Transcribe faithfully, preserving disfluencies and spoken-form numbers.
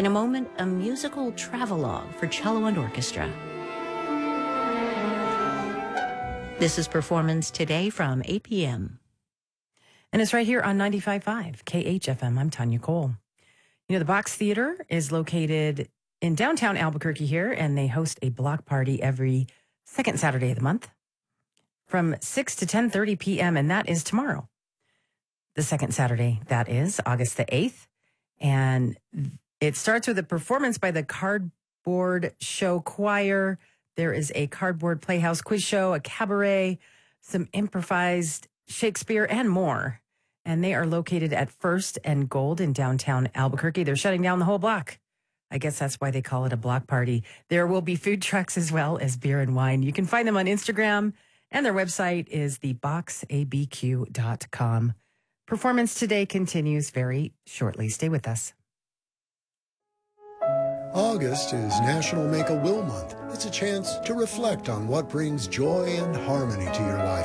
In a moment, a musical travelogue for cello and orchestra. This is Performance Today from eight p.m. And it's right here on ninety-five point five K H F M. I'm Tanya Cole. You know, the Box Theater is located in downtown Albuquerque here, and they host a block party every second Saturday of the month from six to ten thirty p.m., and that is tomorrow. The second Saturday, that is August the eighth. And it starts with a performance by the Cardboard Show Choir. There is a Cardboard Playhouse quiz show, a cabaret, some improvised Shakespeare, and more. And they are located at First and Gold in downtown Albuquerque. They're shutting down the whole block. I guess that's why they call it a block party. There will be food trucks as well as beer and wine. You can find them on Instagram, and their website is the box a b q dot com. Performance Today continues very shortly. Stay with us. August is National Make a Will Month. It's a chance to reflect on what brings joy and harmony to your life